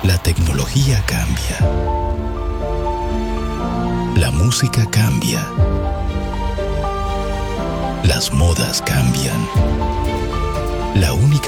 La tecnología cambia. La música cambia. Las modas cambian. La única